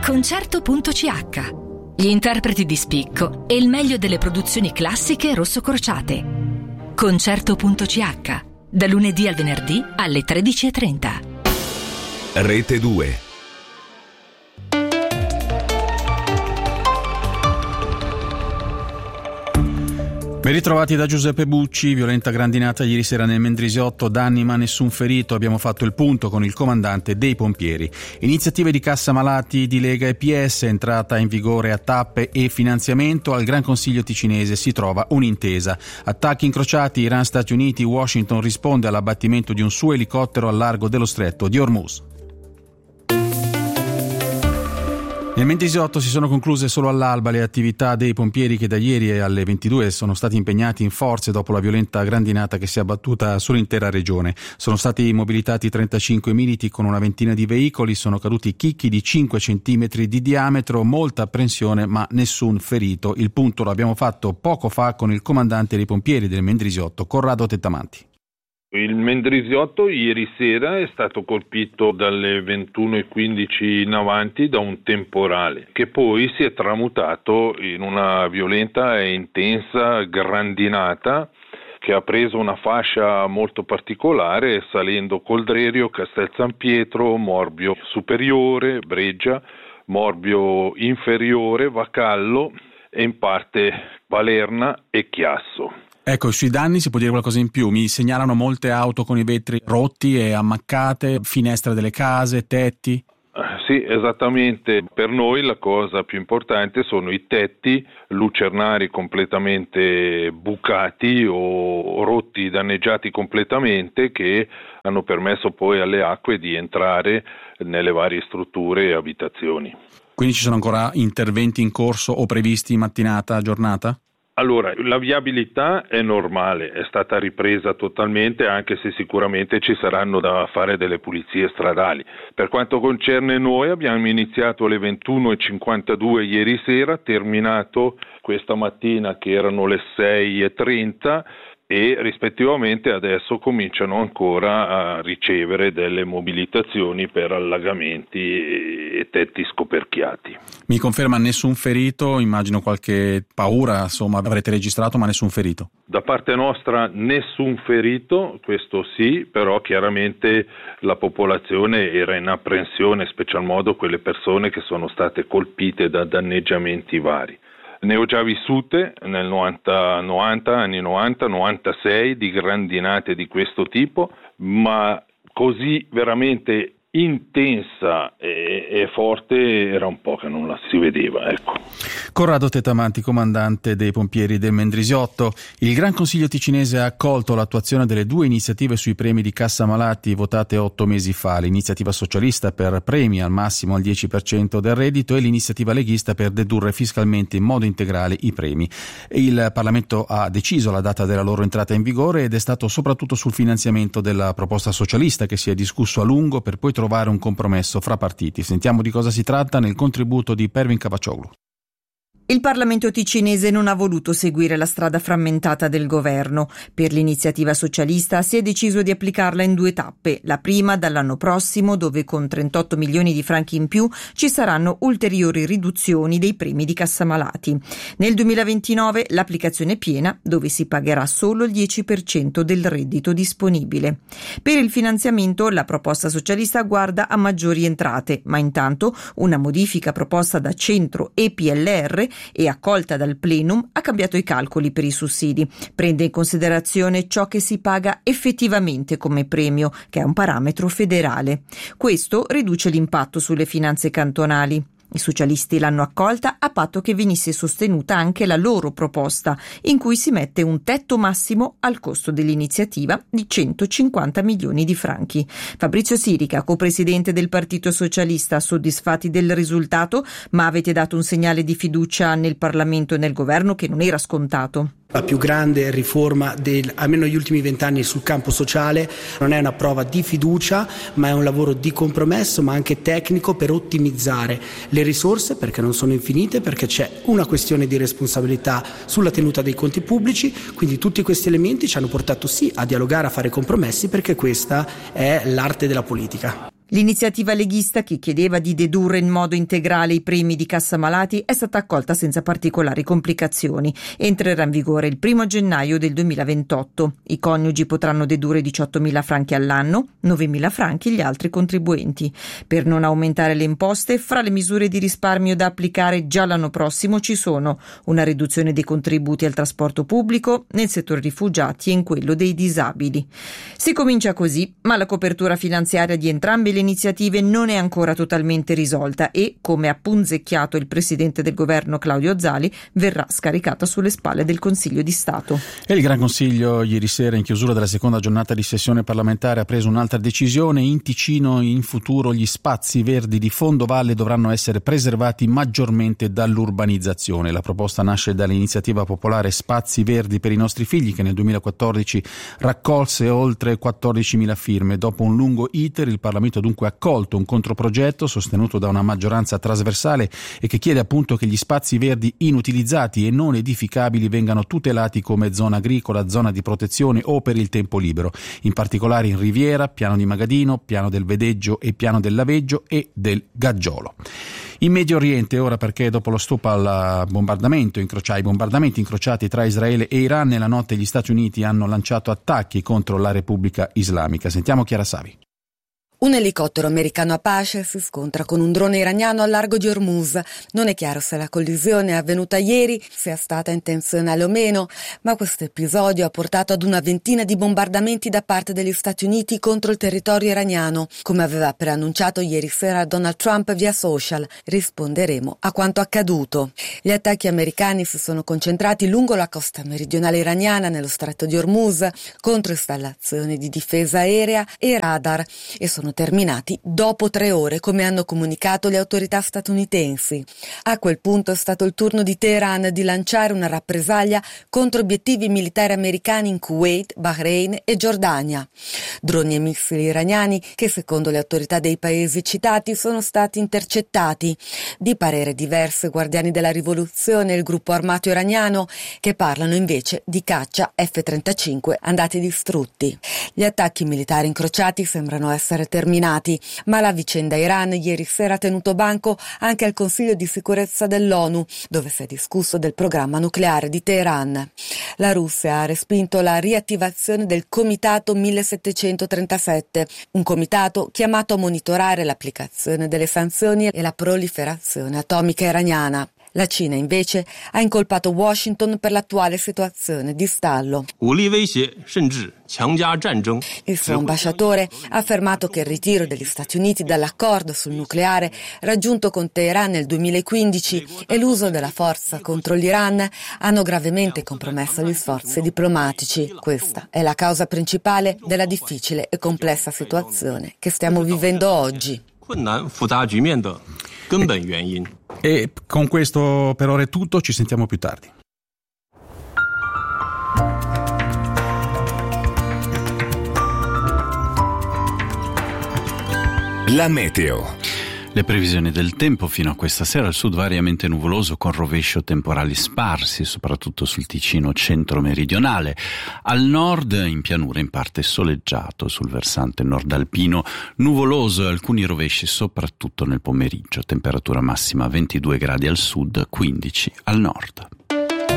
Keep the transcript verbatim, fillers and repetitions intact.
Concerto punto c h. Gli interpreti di spicco e il meglio delle produzioni classiche rosso-crociate. Concerto punto c h. Da lunedì al venerdì alle tredici e trenta. Rete due. Ben ritrovati da Giuseppe Bucci. Violenta grandinata ieri sera nel Mendrisiotto, danni ma nessun ferito. Abbiamo fatto il punto con il comandante dei pompieri. Iniziative di cassa malati di Lega e P S, entrata in vigore a tappe e finanziamento. Al Gran Consiglio ticinese si trova un'intesa. Attacchi incrociati, Iran-Stati Uniti, Washington risponde all'abbattimento di un suo elicottero al largo dello stretto di Hormuz. Nel Mendrisiotto si sono concluse solo all'alba le attività dei pompieri che da ieri alle ventidue sono stati impegnati in forze dopo la violenta grandinata che si è abbattuta sull'intera regione. Sono stati mobilitati trentacinque militi con una ventina di veicoli, sono caduti chicchi di cinque centimetri di diametro, molta apprensione ma nessun ferito. Il punto lo abbiamo fatto poco fa con il comandante dei pompieri del Mendrisiotto, Corrado Tettamanti. Il Mendrisiotto ieri sera è stato colpito dalle ventuno e quindici in avanti da un temporale che poi si è tramutato in una violenta e intensa grandinata che ha preso una fascia molto particolare salendo Coldrerio, Castel San Pietro, Morbio Superiore, Breggia, Morbio Inferiore, Vacallo e in parte Palerna e Chiasso. Ecco, sui danni si può dire qualcosa in più? Mi segnalano molte auto con i vetri rotti e ammaccate, finestre delle case, tetti. Sì, esattamente. Per noi la cosa più importante sono i tetti lucernari completamente bucati o rotti, danneggiati completamente, che hanno permesso poi alle acque di entrare nelle varie strutture e abitazioni. Quindi ci sono ancora interventi in corso o previsti in mattinata, giornata? Allora, la viabilità è normale, è stata ripresa totalmente, anche se sicuramente ci saranno da fare delle pulizie stradali. Per quanto concerne noi, abbiamo iniziato alle ventuno e cinquantadue ieri sera, terminato questa mattina che erano le sei e trenta e rispettivamente adesso cominciano ancora a ricevere delle mobilitazioni per allagamenti e tetti scoperchiati. Mi conferma nessun ferito? Immagino qualche paura, insomma, avrete registrato, ma nessun ferito. Da parte nostra nessun ferito, questo sì, però chiaramente la popolazione era in apprensione, special modo quelle persone che sono state colpite da danneggiamenti vari. Ne ho già vissute nel novanta, novanta, anni novanta, novantasei di grandinate di questo tipo, ma così veramente intensa e, e forte era un po' che non la si vedeva, ecco. Corrado Tettamanti, comandante dei pompieri del Mendrisiotto. Il Gran Consiglio ticinese ha accolto l'attuazione delle due iniziative sui premi di cassa malati votate otto mesi fa, l'iniziativa socialista per premi al massimo al dieci per cento del reddito e l'iniziativa leghista per dedurre fiscalmente in modo integrale i premi. Il Parlamento ha deciso la data della loro entrata in vigore ed è stato soprattutto sul finanziamento della proposta socialista che si è discusso a lungo per poi trovare un compromesso fra partiti. Sentiamo di cosa si tratta nel contributo di Pervin Cavacioglu. Il Parlamento ticinese non ha voluto seguire la strada frammentata del governo. Per l'iniziativa socialista si è deciso di applicarla in due tappe. La prima dall'anno prossimo, dove con trentotto milioni di franchi in più ci saranno ulteriori riduzioni dei premi di cassamalati. Nel duemilaventinove l'applicazione piena, dove si pagherà solo il dieci per cento del reddito disponibile. Per il finanziamento la proposta socialista guarda a maggiori entrate, ma intanto una modifica proposta da Centro e P L R e accolta dal plenum ha cambiato i calcoli per i sussidi. Prende in considerazione ciò che si paga effettivamente come premio, che è un parametro federale. Questo riduce l'impatto sulle finanze cantonali. I socialisti l'hanno accolta a patto che venisse sostenuta anche la loro proposta, in cui si mette un tetto massimo al costo dell'iniziativa di centocinquanta milioni di franchi. Fabrizio Sirica, copresidente del Partito Socialista, soddisfatti del risultato, ma avete dato un segnale di fiducia nel Parlamento e nel governo che non era scontato. La più grande riforma del, almeno negli ultimi vent'anni sul campo sociale non è una prova di fiducia, ma è un lavoro di compromesso, ma anche tecnico per ottimizzare le risorse, perché non sono infinite, perché c'è una questione di responsabilità sulla tenuta dei conti pubblici. Quindi tutti questi elementi ci hanno portato sì a dialogare, a fare compromessi, perché questa è l'arte della politica. L'iniziativa leghista, che chiedeva di dedurre in modo integrale i premi di cassa malati, è stata accolta senza particolari complicazioni. Entrerà in vigore il primo gennaio del duemilaventotto. I coniugi potranno dedurre diciottomila franchi all'anno, novemila franchi gli altri contribuenti. Per non aumentare le imposte, fra le misure di risparmio da applicare già l'anno prossimo ci sono una riduzione dei contributi al trasporto pubblico, nel settore rifugiati e in quello dei disabili. Si comincia così, ma la copertura finanziaria di entrambe le iniziative non è ancora totalmente risolta e, come ha punzecchiato il presidente del governo Claudio Zali, verrà scaricata sulle spalle del Consiglio di Stato. E il Gran Consiglio ieri sera, in chiusura della seconda giornata di sessione parlamentare, ha preso un'altra decisione. In Ticino in futuro gli spazi verdi di fondovalle dovranno essere preservati maggiormente dall'urbanizzazione. La proposta nasce dall'iniziativa popolare Spazi Verdi per i nostri figli, che nel duemilaquattordici raccolse oltre quattordicimila firme. Dopo un lungo iter, il Parlamento dunque ha accolto un controprogetto sostenuto da una maggioranza trasversale e che chiede appunto che gli spazi verdi inutilizzati e non edificabili vengano tutelati come zona agricola, zona di protezione o per il tempo libero, in particolare in Riviera, Piano di Magadino, Piano del Vedeggio e Piano del Laveggio e del Gaggiolo. In Medio Oriente ora, perché dopo lo stop al bombardamento, incroci- ai bombardamenti incrociati tra Israele e Iran, nella notte gli Stati Uniti hanno lanciato attacchi contro la Repubblica Islamica. Sentiamo Chiara Savi. Un elicottero americano Apache si scontra con un drone iraniano al largo di Hormuz. Non è chiaro se la collisione è avvenuta ieri, sia stata intenzionale o meno, ma questo episodio ha portato ad una ventina di bombardamenti da parte degli Stati Uniti contro il territorio iraniano, come aveva preannunciato ieri sera Donald Trump via social. Risponderemo a quanto accaduto. Gli attacchi americani si sono concentrati lungo la costa meridionale iraniana, nello stretto di Hormuz, contro installazioni di difesa aerea e radar, e sono terminati dopo tre ore, come hanno comunicato le autorità statunitensi. A quel punto è stato il turno di Teheran di lanciare una rappresaglia contro obiettivi militari americani in Kuwait, Bahrain e Giordania. Droni e missili iraniani che, secondo le autorità dei paesi citati, sono stati intercettati. Di parere diverso i Guardiani della Rivoluzione e il gruppo armato iraniano, che parlano invece di caccia F trentacinque andati distrutti. Gli attacchi militari incrociati sembrano essere terminati terminati, ma la vicenda Iran ieri sera ha tenuto banco anche al Consiglio di sicurezza dell'ONU, dove si è discusso del programma nucleare di Teheran. La Russia ha respinto la riattivazione del Comitato millesettecentotrentasette, un comitato chiamato a monitorare l'applicazione delle sanzioni e la proliferazione atomica iraniana. La Cina invece ha incolpato Washington per l'attuale situazione di stallo. Il suo ambasciatore ha affermato che il ritiro degli Stati Uniti dall'accordo sul nucleare raggiunto con Teheran nel duemilaquindici e l'uso della forza contro l'Iran hanno gravemente compromesso gli sforzi diplomatici. Questa è la causa principale della difficile e complessa situazione che stiamo vivendo oggi. E con questo per ora è tutto, ci sentiamo più tardi. La meteo. Le previsioni del tempo: fino a questa sera al sud variamente nuvoloso con rovescio temporali sparsi, soprattutto sul Ticino centro-meridionale. Al nord in pianura in parte soleggiato, sul versante nord-alpino nuvoloso e alcuni rovesci soprattutto nel pomeriggio. Temperatura massima ventidue gradi al sud, quindici al nord.